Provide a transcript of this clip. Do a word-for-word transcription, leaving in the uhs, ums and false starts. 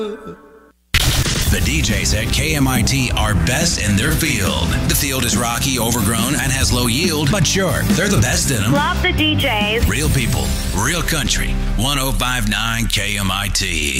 The D Js at K M I T are best in their field. The field is rocky, overgrown, and has low yield, but sure, they're the best in them. Love the D Js. Real people, real country. one oh five point nine K M I T.